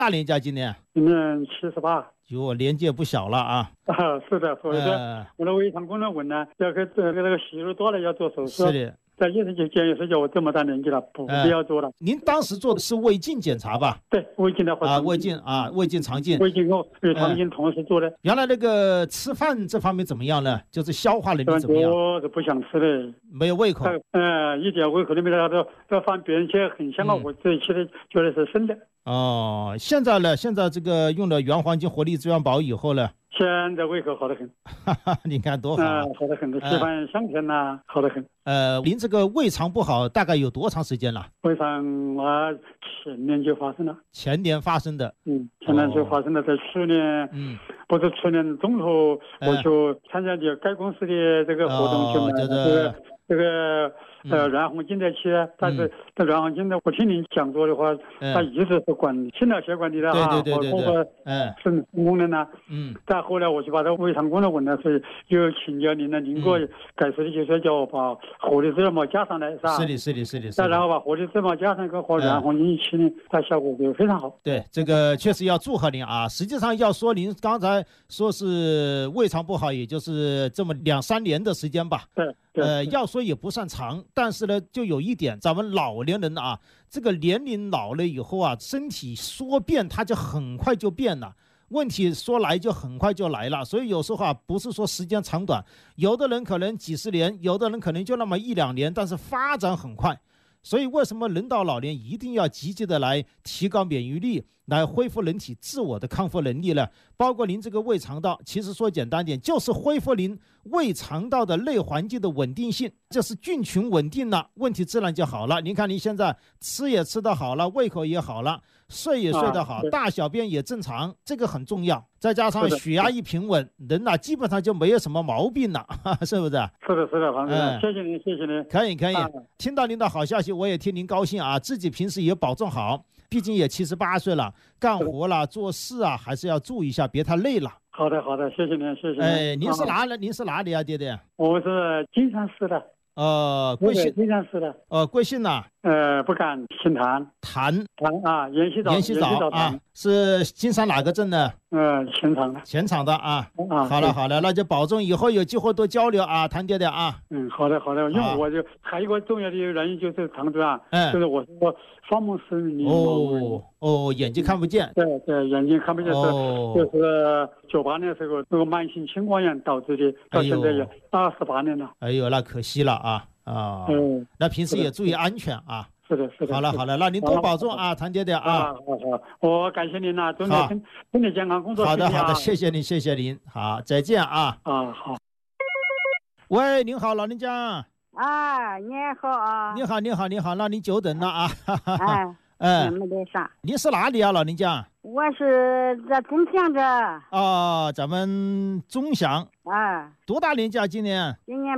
大年纪今年？ 今年78。 哟，年纪不小了啊！ 是的，所以说我的胃肠功能问呢，要给那个息肉多了要做手术。 是的。 在医生就建议说，叫我这么大年纪了，不必要做了。 您当时做的是胃镜检查吧？ 对，胃镜的话胃镜胃镜、肠镜。 胃镜和肠镜同时做的。 原来那个吃饭这方面怎么样呢？就是消化能力怎么样？ 我是不想吃的， 没有胃口。 一点胃口都没有，这饭别人吃很香啊，我自己吃的觉得是生的。 哦，现在呢？现在这个用了原黄金活力资源宝以后呢？ 现在胃口好得很。 你看多好。 好得很，吃饭香甜呐，好得很。 您这个胃肠不好大概有多长时间了？ 胃肠前年就发生了。 前年发生的。 前年就发生了，在去年。不是去年中途我就参加这该公司的这个活动去买这个软红金的期，但是这软红金的，我听您讲座的话，它一直是管心脑血管里的肾功能呐。再后来我就把这胃肠功能问了，所以又请教您了，您给我改说的就是叫我把活力资源宝加上来，是吧？ 是的。 再然后把活力资源宝加上和软红金一起呢，它效果就非常好。 对，这个确实要祝贺您啊！实际上要说您刚才说是胃肠不好，也就是这么2-3年的时间吧。 对。 要说也不算长，但是呢，就有一点，咱们老年人啊，这个年龄老了以后啊，身体说变它就很快就变了，问题说来就很快就来了，所以有时候啊，不是说时间长短，有的人可能几十年，有的人可能就那么1-2年，但是发展很快。所以为什么人到老年一定要积极的来提高免疫力，来恢复人体自我的康复能力呢？包括您这个胃肠道，其实说简单点，就是恢复您胃肠道的内环境的稳定性，就是菌群稳定了，问题自然就好了。您看您现在吃也吃得好了，胃口也好了，睡也睡得好，大小便也正常，这个很重要。再加上血压一平稳，人啊基本上就没有什么毛病了，是不是？ 是的，黄主任，谢谢您。 可以，听到您的好消息，我也替您高兴啊！自己平时也保重好，毕竟也78岁了，干活啦、做事啊，还是要注意一下，别太累了。 好的，谢谢您。 您是哪里啊，爹爹？ 我是金山市的。 贵姓？ 金山市的。 贵姓呐？ 不敢姓谭啊，延禧早啊，是金山哪个镇呢？前场的啊。好了，那就保重，以后有机会多交流啊，谭爹爹啊。 好的，因为我就还有一个重要的原因就是唐主任，就是我双目失明。 眼睛看不见。 对，眼睛看不见就是98年的时候这个慢性青光眼导致的，到现在也28年了。 哎呦，那可惜了啊。那平时也注意安全啊。 是的。 好了，那您多保重啊，谭爹爹啊。 好，我感谢您了，祝您身体健康，工作顺利。 好的，谢谢您，好，再见啊。 好。 喂，您好，老人家。 你好啊。 你好，那您久等了啊。 没得啥。 您是哪里啊，老人家？ 我是在钟祥这。 咱们钟祥。多大年纪啊？今年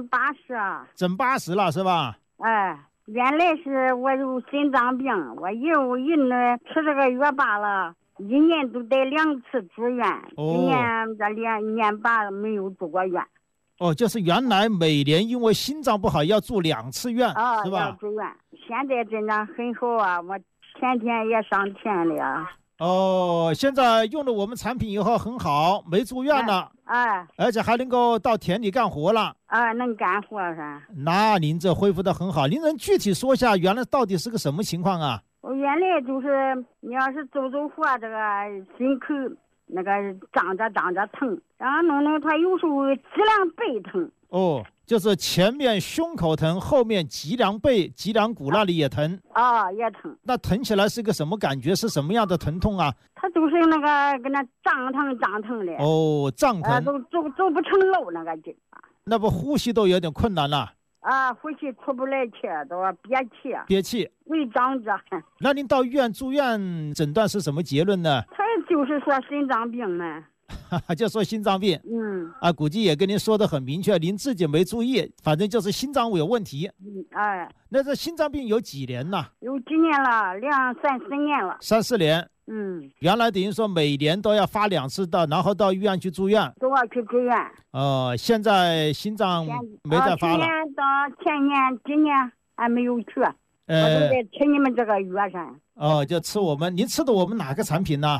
80。 整80了是吧？ 原来是我有心脏病，我有吃这个药罢了，1年都得2次住院。今年这1年半没有住过院。 就是原来每年因为心脏不好要住2次院，是吧？ 要住院。现在真的很好啊，我天天也上田了。 现在用了我们产品以后很好，没住院了。而且还能够到田里干活了。 能干活噻。 那您这恢复得很好，您能具体说一下原来到底是个什么情况啊？ 我原来就是你要是走活这个心口那个胀着疼，然后弄它有时候脊梁背疼。 就是前面胸口疼，后面脊梁背、脊梁骨那里也疼。 也疼。 那疼起来是个什么感觉？是什么样的疼痛啊？ 它就是那个跟那胀疼的。 胀疼。 都走不成路那个劲。 那不呼吸都有点困难了。 呼吸出不来气，都憋气。胃胀着。 那您到医院住院诊断是什么结论呢？ 他就是说心脏病嘛。 就说心脏病。估计也跟您说得很明确，您自己没注意，反正就是心脏有问题。那这心脏病有几年了？ 有几年了，2-3-4年了。 3-4年。原来等于说每年都要发2次然后到医院去住院。 都要去住院。 现在心脏没再发了。 去年到前年、今年还没有去。我都在吃你们这个药噻。 就吃您吃的我们哪个产品呢？